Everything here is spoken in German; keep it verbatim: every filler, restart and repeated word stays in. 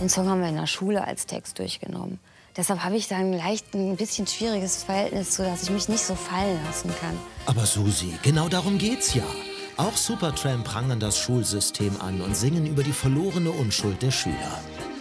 Den Song haben wir in der Schule als Text durchgenommen. Deshalb habe ich da ein leicht ein bisschen schwieriges Verhältnis, so dass ich mich nicht so fallen lassen kann. Aber Susi, genau darum geht's ja. Auch Supertramp prangern das Schulsystem an und singen über die verlorene Unschuld der Schüler.